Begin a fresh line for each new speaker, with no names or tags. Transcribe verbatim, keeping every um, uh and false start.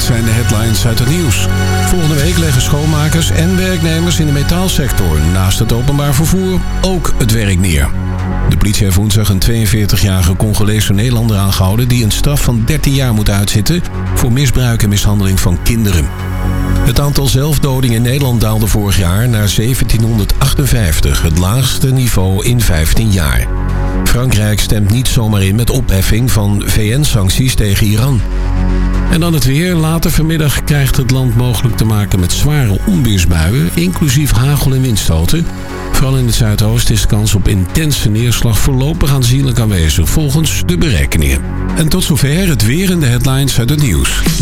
zijn de headlines uit het nieuws. Volgende week leggen schoonmakers en werknemers in de metaalsector naast het openbaar vervoer ook het werk neer. De politie heeft woensdag een tweeënveertigjarige Congolese Nederlander aangehouden die een straf van dertien jaar moet uitzitten voor misbruik en mishandeling van kinderen. Het aantal zelfdodingen in Nederland daalde vorig jaar naar zeventienhonderdachtenvijftig, het laagste niveau in vijftien jaar. Frankrijk stemt niet zomaar in met opheffing van V N-sancties tegen Iran. En dan het weer. Later vanmiddag krijgt het land mogelijk te maken met zware onweersbuien, inclusief hagel en windstoten. Vooral in het zuidoosten is de kans op intense neerslag voorlopig aanzienlijk aanwezig, volgens de berekeningen. En tot zover het weer en de headlines uit het nieuws.